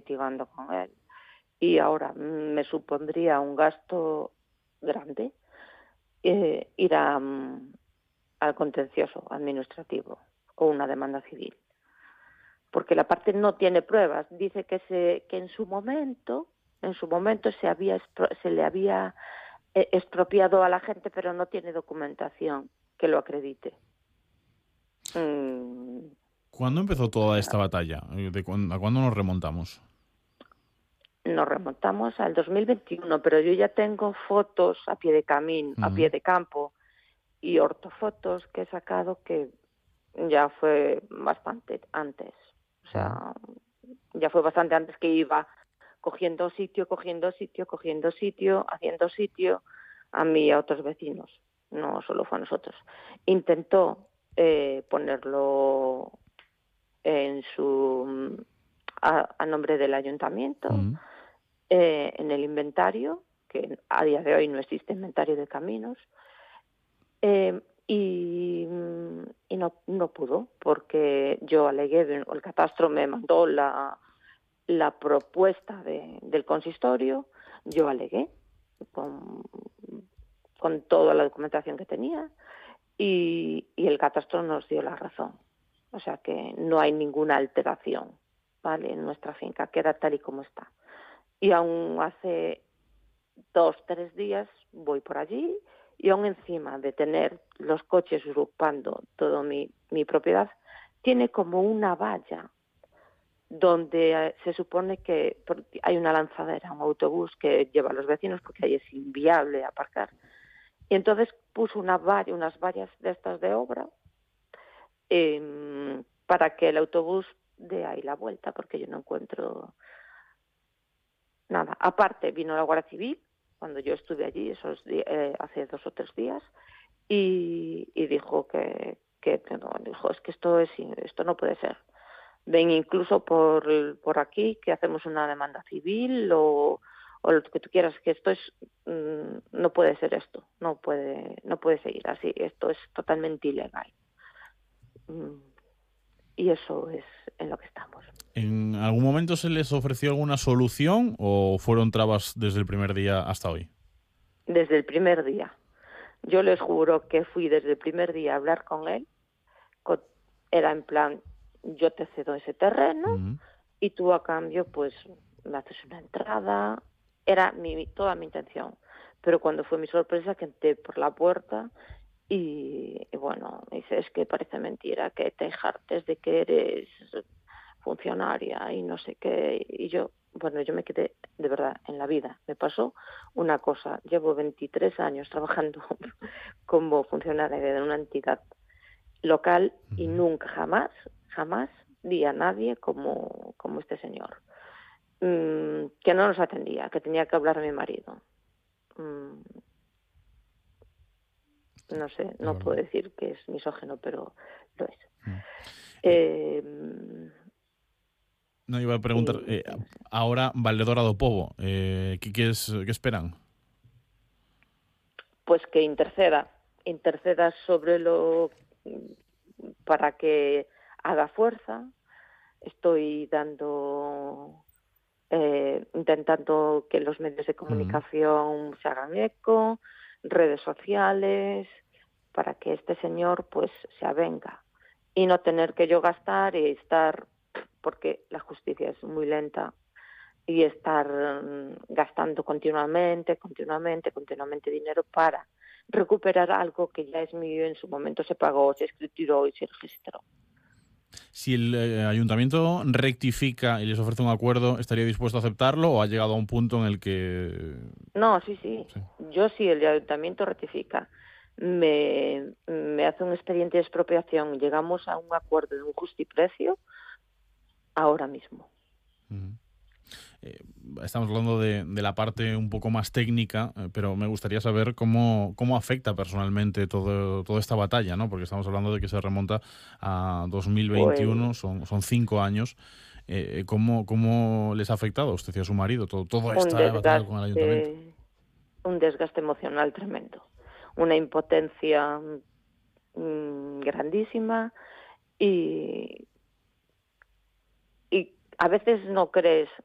litigando con él. Y ahora me supondría un gasto grande ir al contencioso administrativo o una demanda civil. Porque la parte no tiene pruebas. Dice que en su momento se le había expropiado a la gente, pero no tiene documentación que lo acredite. ¿Cuándo empezó O toda sea, esta batalla? ¿A cuándo nos remontamos? nos remontamos al 2021, pero yo ya tengo fotos a pie de a pie de campo y ortofotos que he sacado que ya fue bastante antes. O sea, ya fue bastante antes que iba cogiendo sitio, haciendo sitio a mí y a otros vecinos. No solo fue a nosotros. Intentó ponerlo a nombre del ayuntamiento, en el inventario, que a día de hoy no existe inventario de caminos, y no pudo, porque yo alegué, el catastro me mandó la propuesta del consistorio, yo alegué con toda la documentación que tenía y el catastro nos dio la razón. O sea que no hay ninguna alteración, ¿vale? En nuestra finca queda tal y como está. Y aún hace 2-3 días voy por allí y aún encima de tener los coches usurpando toda mi propiedad, tiene como una valla donde se supone que hay una lanzadera, un autobús que lleva a los vecinos porque ahí es inviable aparcar. Y entonces puso unas vallas de estas de obra para que el autobús dé ahí la vuelta, porque yo no encuentro nada. Aparte, vino la Guardia Civil cuando yo estuve allí, hace 2 o 3 días, y dijo que no, dijo, es que esto no puede ser. Ven incluso por aquí que hacemos una demanda civil o lo que tú quieras, que esto no puede ser esto, no puede seguir así, esto es totalmente ilegal. Y eso es en lo que estamos. ¿En algún momento se les ofreció alguna solución o fueron trabas desde el primer día hasta hoy? Desde el primer día. Yo les juro que fui desde el primer día a hablar con él. Era en plan, yo te cedo ese terreno y tú a cambio pues me haces una entrada. Era toda mi intención. Pero cuando fue mi sorpresa que entré por la puerta y bueno, me dice, es que parece mentira que te jartes de que eres funcionaria y no sé qué. Y yo me quedé, de verdad, en la vida. Me pasó una cosa. Llevo 23 años trabajando como funcionaria de una entidad local y nunca, jamás vi a nadie como este señor. Que no nos atendía, que tenía que hablar a mi marido. No sé, no puedo decir que es misógino, pero lo es. No, iba a preguntar, ahora Valedora do Pobo, ¿qué esperan? Pues que interceda sobre para que haga fuerza. Estoy intentando que los medios de comunicación se hagan eco, redes sociales, para que este señor pues se avenga y no tener que yo gastar y estar, porque la justicia es muy lenta, y estar gastando continuamente dinero para recuperar algo que ya es mío, en su momento se pagó, se escrituró y se registró. Si el ayuntamiento rectifica y les ofrece un acuerdo, ¿estaría dispuesto a aceptarlo o ha llegado a un punto en el que...? No, sí. Yo, si el ayuntamiento rectifica, me hace un expediente de expropiación, llegamos a un acuerdo de un justiprecio, ahora mismo. Estamos hablando de la parte un poco más técnica, pero me gustaría saber cómo afecta personalmente toda esta batalla, ¿no? Porque estamos hablando de que se remonta a 2021, Pues, son 5 años. ¿Cómo les ha afectado a usted y a su marido toda esta batalla con el ayuntamiento? un desgaste emocional tremendo, una impotencia grandísima y a veces no crees